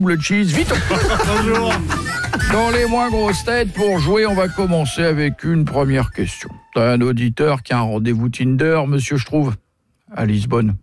le cheese, vite. Bonjour. Dans les moins grosses têtes, pour jouer, on va commencer avec une première question. T'as un auditeur qui a un rendez-vous Tinder, monsieur, je trouve, à Lisbonne.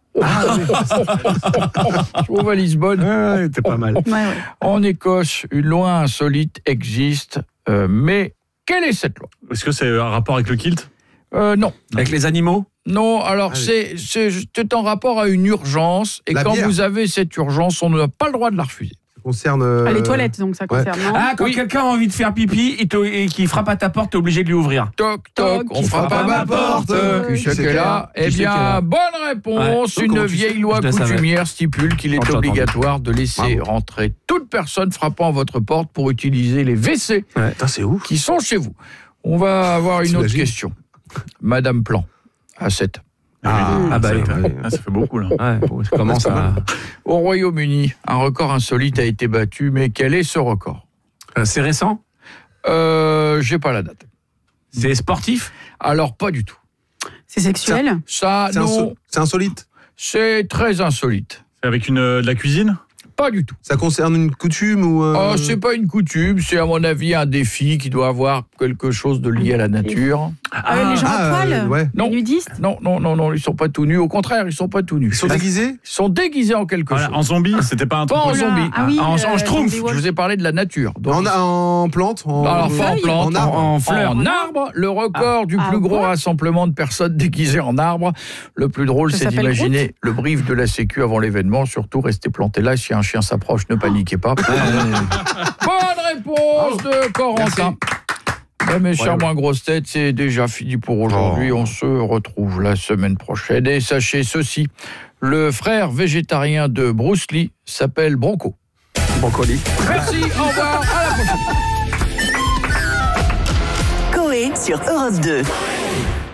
Je trouve à Lisbonne. T'es pas mal. Ouais. En Écosse, une loi insolite existe, mais quelle est cette loi ? Est-ce que c'est un rapport avec le kilt ? Non. Avec les animaux ? Non, alors c'est en rapport à une urgence, et La quand bière. vous avez cette urgence, on n'a pas le droit de la refuser. Ça concerne... Les toilettes, donc ça concerne, non ? Ah, quand quelqu'un a envie de faire pipi et qu'il frappe à ta porte, t'es obligé de lui ouvrir. Toc, toc, on frappe à ma porte. Qui c'est qu'elle a ? Eh bien, bonne réponse. Ouais. Une Comment tu vieille sais ? loi Je le savais. coutumière stipule qu'il est Quand j'ai obligatoire de laisser Bravo. rentrer toute personne frappant à votre porte pour utiliser les WC Putain, c'est ouf. qui sont chez vous. On va avoir une autre T'imagines ? question. Madame Plan, à 7. Ah bah oui. Ça fait beaucoup là. Ouais, ça commence à... Au Royaume-Uni, un record insolite a été battu, mais quel est ce record ? C'est récent ? J'ai pas la date. C'est sportif ? Alors, pas du tout. C'est sexuel ? Ça, non, C'est insolite. c'est très insolite. C'est avec de la cuisine ? Pas du tout. Ça concerne une coutume ou... Oh, c'est pas une coutume, c'est à mon avis un défi qui doit avoir quelque chose de lié à la nature. Les gens à poil ouais. Non. Les nudistes ? Non, ils sont pas tout nus. Au contraire, ils sont pas tout nus. Ils sont déguisés ? Ils sont déguisés en quelque Voilà, chose. en zombie, c'était pas un truc. Pas en Oh là, zombie. ah oui, en schtroumpf. zombie Je wolf. vous ai parlé de la nature. Donc, En plante alors, pas en feuilles, plante, en arbre, en fleurs. en arbre. Le record du Ah, plus gros quoi ? rassemblement de personnes déguisées en arbre. Le plus drôle, Ça c'est s'appelle d'imaginer le brief de la Sécu avant l'événement. Surtout, restez planté là. Si un chien s'approche, ne paniquez pas. Bonne réponse de Corentin. Ben, mes chers moins grosses têtes, c'est déjà fini pour aujourd'hui. On se retrouve la semaine prochaine. Et sachez ceci, le frère végétarien de Bruce Lee s'appelle Bronco. Brocoli. Merci, au revoir, à la prochaine. Coé sur Europe 2.